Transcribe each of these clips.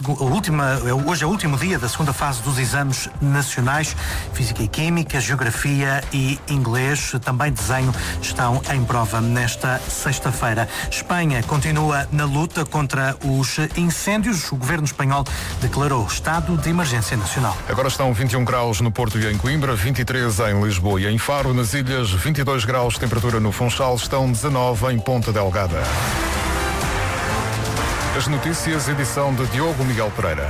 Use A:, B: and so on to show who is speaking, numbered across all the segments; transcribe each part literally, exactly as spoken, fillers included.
A: a última, hoje é o último dia da segunda fase dos exames nacionais. Física e Química, Geografia e Inglês, também desenho, estão em prova nesta sexta-feira. Espanha continua na luta contra os incêndios. O governo espanhol declarou estado de emergência nacional.
B: Agora estão vinte e um graus no Porto e em Coimbra, vinte e três em Lisboa e em Faro. Nas ilhas, vinte e dois graus de temperatura no Funchal, estão dezanove em Ponta Delgada. As notícias, edição de Diogo Miguel Pereira.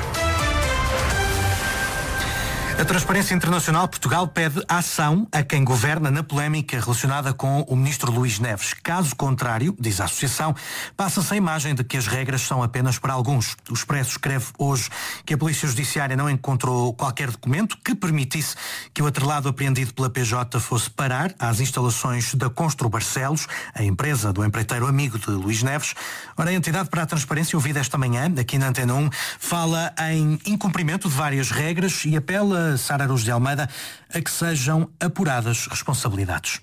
A: A Transparência Internacional Portugal pede ação a quem governa na polémica relacionada com o ministro Luís Neves. Caso contrário, diz a associação, passa-se a imagem de que as regras são apenas para alguns. O Expresso escreve hoje que a Polícia Judiciária não encontrou qualquer documento que permitisse que o atrelado apreendido pela P J fosse parar às instalações da Constru Barcelos, a empresa do empreiteiro amigo de Luís Neves. Ora, a entidade para a transparência, ouvida esta manhã, aqui na Antena um, fala em incumprimento de várias regras e apela Sara Aruz de Almeida a que sejam apuradas responsabilidades.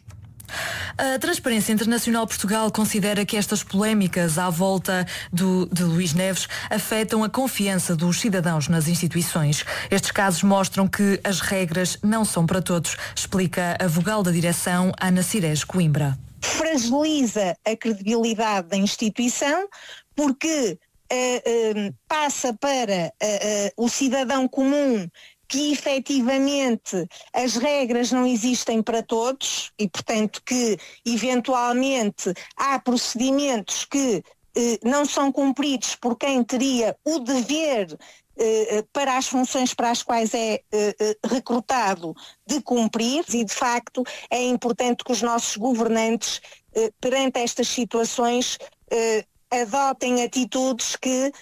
C: A Transparência Internacional Portugal considera que estas polémicas à volta do, de Luís Neves afetam a confiança dos cidadãos nas instituições. Estes casos mostram que as regras não são para todos, explica a vogal da direção, Ana Cirés Coimbra.
D: Fragiliza a credibilidade da instituição porque uh, uh, passa para uh, uh, o cidadão comum que efetivamente as regras não existem para todos e, portanto, que eventualmente há procedimentos que eh, não são cumpridos por quem teria o dever eh, para as funções para as quais é eh, recrutado de cumprir, e de facto é importante que os nossos governantes eh, perante estas situações eh, adotem atitudes que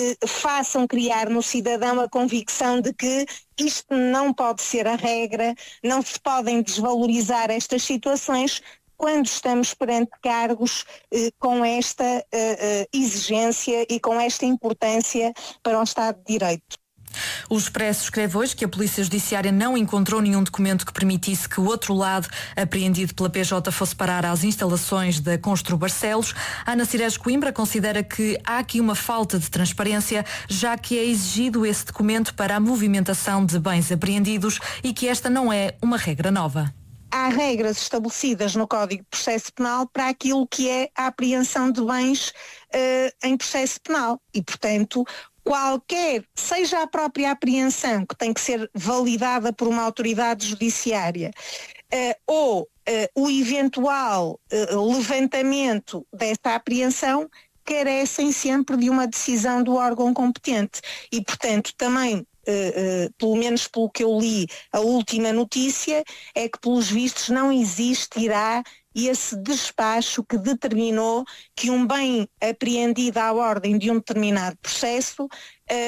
D: façam criar no cidadão a convicção de que isto não pode ser a regra, não se podem desvalorizar estas situações quando estamos perante cargos eh, com esta eh, exigência e com esta importância para o Estado de Direito.
C: O Expresso escreve hoje que a Polícia Judiciária não encontrou nenhum documento que permitisse que o outro lado, apreendido pela P J, fosse parar às instalações da Constru Barcelos. Ana Cirés Coimbra considera que há aqui uma falta de transparência, já que é exigido esse documento para a movimentação de bens apreendidos e que esta não é uma regra nova.
D: Há regras estabelecidas no Código de Processo Penal para aquilo que é a apreensão de bens uh, em processo penal e, portanto, qualquer, seja a própria apreensão que tem que ser validada por uma autoridade judiciária uh, ou uh, o eventual uh, levantamento dessa apreensão, carecem sempre de uma decisão do órgão competente e, portanto, também Uh, uh, pelo menos pelo que eu li, a última notícia é que, pelos vistos, não existirá esse despacho que determinou que um bem apreendido à ordem de um determinado processo uh,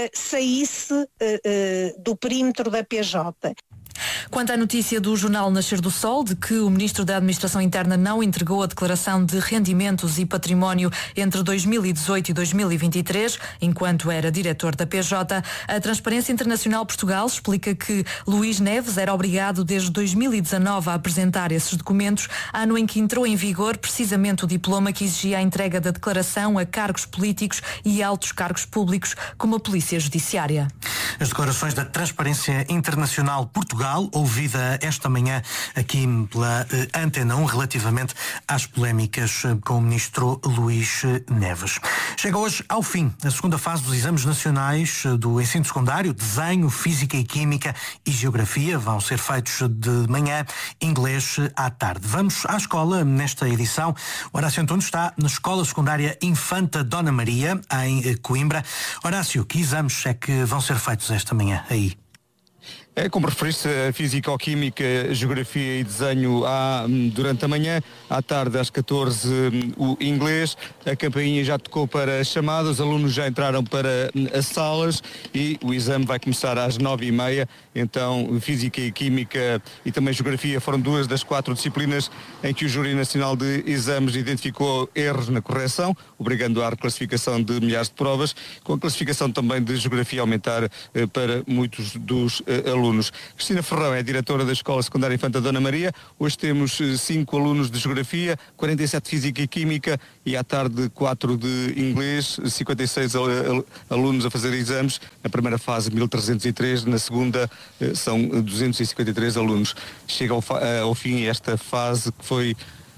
D: saísse uh, uh, do perímetro da P J.
C: Quanto à notícia do jornal Nascer do Sol de que o Ministro da Administração Interna não entregou a declaração de rendimentos e património entre dois mil e dezoito e dois mil e vinte e três, enquanto era diretor da P J, a Transparência Internacional Portugal explica que Luís Neves era obrigado desde dois mil e dezanove a apresentar esses documentos, ano em que entrou em vigor precisamente o diploma que exigia a entrega da declaração a cargos políticos e altos cargos públicos, como a Polícia Judiciária.
A: As declarações da Transparência Internacional Portugal, ouvida esta manhã aqui pela uh, Antena um, relativamente às polémicas uh, com o ministro Luís Neves. Chega hoje ao fim a segunda fase dos exames nacionais uh, do ensino secundário. Desenho, Física e Química e Geografia vão ser feitos de manhã, inglês uh, à tarde. Vamos à escola nesta edição. Horácio Antunes está na Escola Secundária Infanta Dona Maria, em uh, Coimbra. Horácio, que exames é que vão ser feitos esta manhã aí?
E: É, como referiste, a Físico-Química, Geografia e Desenho há, durante a manhã, à tarde às catorze o inglês, a campainha já tocou para a chamada, os alunos já entraram para as salas e o exame vai começar às nove e meia, então Física e Química e também Geografia foram duas das quatro disciplinas em que o Júri Nacional de Exames identificou erros na correção, obrigando à reclassificação de milhares de provas, com a classificação também de Geografia aumentar eh, para muitos dos eh, alunos. alunos. Cristina Ferrão é diretora da Escola Secundária Infanta Dona Maria. Hoje temos cinco alunos de Geografia, quarenta e sete de Física e Química e à tarde quatro de Inglês, cinquenta e seis alunos a fazer exames. Na primeira fase mil trezentos e três, na segunda são duzentos e cinquenta e três alunos. Chega ao, ao fim esta fase que foi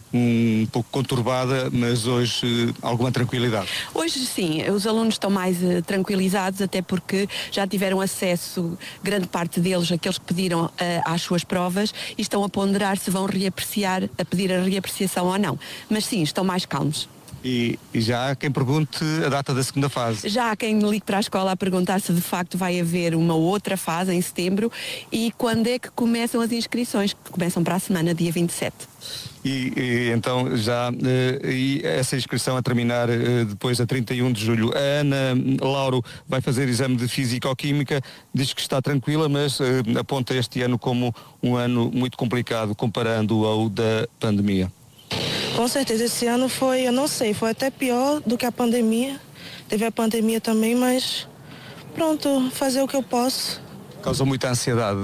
E: um pouco conturbada, mas hoje alguma tranquilidade.
F: Hoje sim, os alunos estão mais uh, tranquilizados, até porque já tiveram acesso, grande parte deles, aqueles que pediram uh, às suas provas, e estão a ponderar se vão reapreciar, a pedir a reapreciação ou não. Mas sim, estão mais calmos.
E: E, e já há quem pergunte a data da segunda fase.
F: Já há quem ligue para a escola a perguntar se de facto vai haver uma outra fase em setembro e quando é que começam as inscrições, que começam para a semana, dia vinte e sete.
E: E, e então já e essa inscrição a terminar depois a trinta e um de julho. A Ana Lauro vai fazer exame de Físico-Química, diz que está tranquila, mas aponta este ano como um ano muito complicado comparando ao da pandemia.
G: Com certeza, esse ano foi, eu não sei, foi até pior do que a pandemia. Teve a pandemia também, mas pronto, fazer o que eu posso.
E: Causou muita ansiedade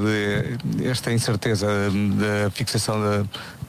E: esta incerteza da fixação da,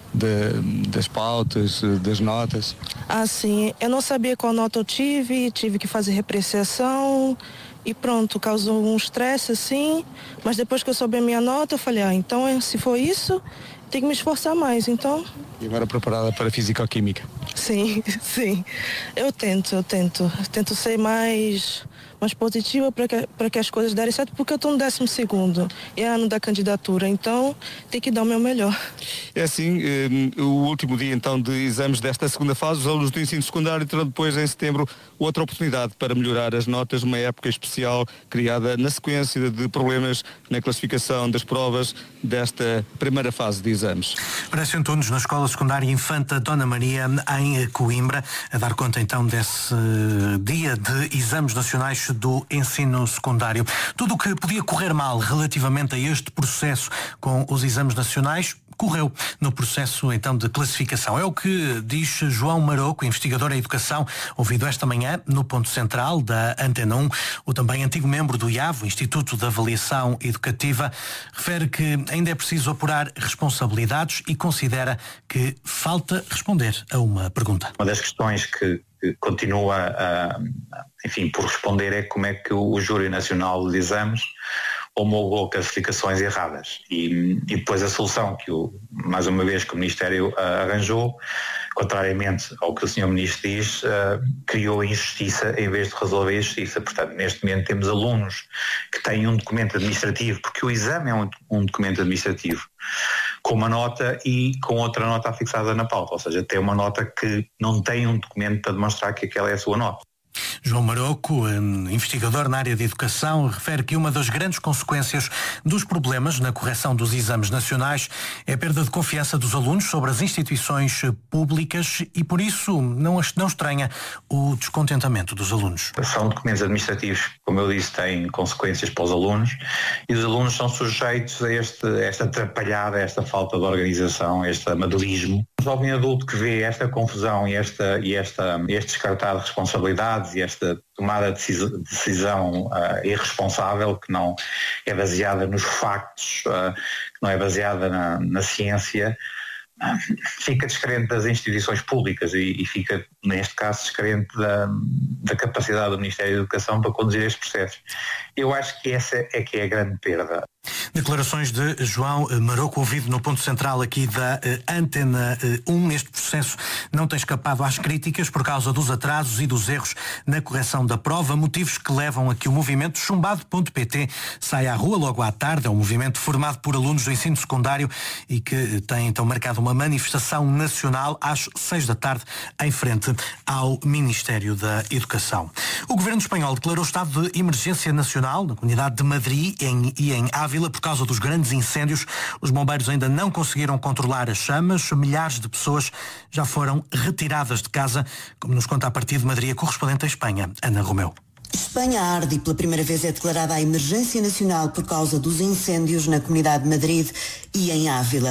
E: da, das pautas, das notas?
G: Ah, sim, eu não sabia qual nota eu tive, tive que fazer repreciação e pronto, causou um estresse assim, mas depois que eu soube a minha nota, eu falei, ah, então se for isso, tenho que me esforçar mais, então...
E: E agora preparada para Físico-Química?
G: Sim, sim. Eu tento, eu tento. Tento ser mais, mais positiva para que, para que as coisas derem certo, porque eu estou no décimo segundo. É ano da candidatura, então tem que dar o meu melhor.
E: É assim, eh, o último dia então de exames desta segunda fase, os alunos do ensino secundário terão depois em setembro outra oportunidade para melhorar as notas, uma época especial criada na sequência de problemas na classificação das provas desta primeira fase de exames.
A: Horácio Antunes, na Escola Secundária Infanta Dona Maria, em Coimbra, a dar conta então desse dia de exames nacionais do ensino secundário. Tudo o que podia correr mal relativamente a este processo com os exames nacionais correu no processo então de classificação. É o que diz João Maroco, investigador em educação, ouvido esta manhã no ponto central da Antena um. O também antigo membro do I A V, o Instituto de Avaliação Educativa, refere que ainda é preciso apurar responsabilidades e considera que falta responder a uma pergunta.
H: Uma das questões que, que continua a, enfim, por responder é como é que o, o Júri Nacional de Exames homologou classificações erradas e, e depois a solução que, o, mais uma vez, que o Ministério uh, arranjou, contrariamente ao que o senhor Ministro diz, uh, criou a injustiça em vez de resolver a justiça. Portanto, neste momento temos alunos que têm um documento administrativo, porque o exame é um, um documento administrativo, com uma nota e com outra nota fixada na pauta, ou seja, tem uma nota que não tem um documento para demonstrar que aquela é a sua nota.
A: João Maroco, investigador na área de educação, refere que uma das grandes consequências dos problemas na correção dos exames nacionais é a perda de confiança dos alunos sobre as instituições públicas e, por isso, não, não estranha o descontentamento dos alunos.
H: São documentos administrativos, como eu disse, têm consequências para os alunos e os alunos são sujeitos a, este, a esta atrapalhada, a esta falta de organização, a este amadorismo. O jovem adulto que vê esta confusão e, esta, e esta, este descartar de responsabilidades e esta tomada de decisão uh, irresponsável, que não é baseada nos factos, uh, que não é baseada na, na ciência, uh, fica descrente das instituições públicas e, e fica, neste caso, descrente da, da capacidade do Ministério da Educação para conduzir este processo. Eu acho que essa é que é a grande perda.
A: Declarações de João Maroco, ouvido no ponto central aqui da uh, Antena um. Este processo não tem escapado às críticas por causa dos atrasos e dos erros na correção da prova, motivos que levam a que o movimento chumbado ponto pt saia à rua logo à tarde. É um movimento formado por alunos do ensino secundário e que tem então marcado uma manifestação nacional às seis da tarde em frente ao Ministério da Educação. O governo espanhol declarou estado de emergência nacional na comunidade de Madrid em, e em Ávila por causa dos grandes incêndios. Os bombeiros ainda não conseguiram controlar as chamas. Milhares de pessoas já foram retiradas de casa, como nos conta a partir de Madrid a correspondente em Espanha, Ana Romeu.
I: Espanha arde e pela primeira vez é declarada a emergência nacional por causa dos incêndios na Comunidade de Madrid e em Ávila.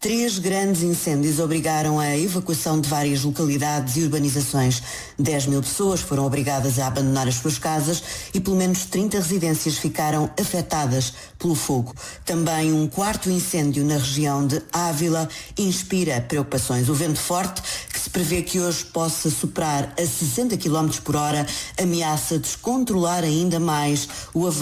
I: Três grandes incêndios obrigaram a evacuação de várias localidades e urbanizações. dez mil pessoas foram obrigadas a abandonar as suas casas e pelo menos trinta residências ficaram afetadas pelo fogo. Também um quarto incêndio na região de Ávila inspira preocupações. O vento forte, que se prevê que hoje possa superar a sessenta quilómetros por hora, ameaça descontrolar ainda mais o avanço